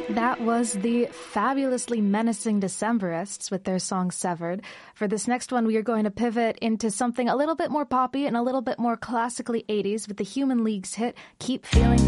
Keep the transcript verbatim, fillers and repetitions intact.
That was the fabulously menacing Decemberists with their song Severed. For this next one, we are going to pivot into something a little bit more poppy and a little bit more classically eighties with the Human League's hit Keep Feeling